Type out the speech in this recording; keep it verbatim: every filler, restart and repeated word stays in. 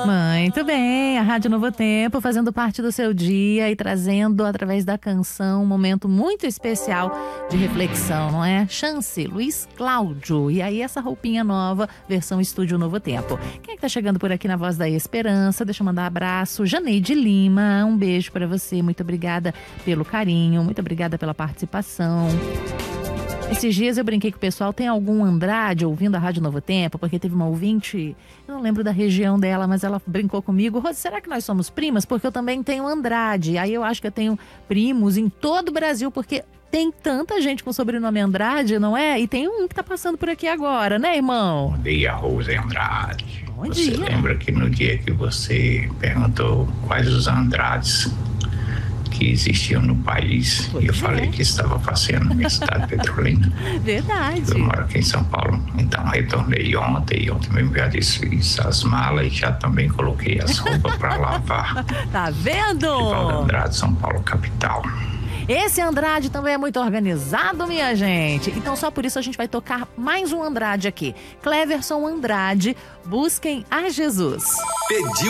Muito bem, a Rádio Novo Tempo fazendo parte do seu dia e trazendo através da canção um momento muito especial de reflexão, não é? Chance, Luiz Cláudio. E aí essa roupinha nova, versão Estúdio Novo Tempo. Quem é que tá chegando por aqui na Voz da Esperança? Deixa eu mandar um abraço. Janeide Lima, um beijo pra você. Muito obrigada pelo carinho, muito obrigada pela participação. Esses dias eu brinquei com o pessoal, tem algum Andrade ouvindo a Rádio Novo Tempo? Porque teve uma ouvinte, eu não lembro da região dela, mas ela brincou comigo. Rose, será que nós somos primas? Porque eu também tenho Andrade. Aí eu acho que eu tenho primos em todo o Brasil, porque tem tanta gente com sobrenome Andrade, não é? E tem um que tá passando por aqui agora, né, irmão? Bom dia, Rose Andrade. Bom você dia. Lembra que no dia que você perguntou quais os Andrades que existiam no país, Pois e eu é. falei que estava passeando na minha cidade Petrolina. Verdade. Eu moro aqui em São Paulo, então retornei ontem, e ontem mesmo já desfiz as malas e já também coloquei as roupas para lavar. Tá vendo? Rivaldo Andrade, São Paulo, capital. Esse Andrade também é muito organizado, minha gente. Então só por isso a gente vai tocar mais um Andrade aqui. Cleverson Andrade, Busquem a Jesus. Pediu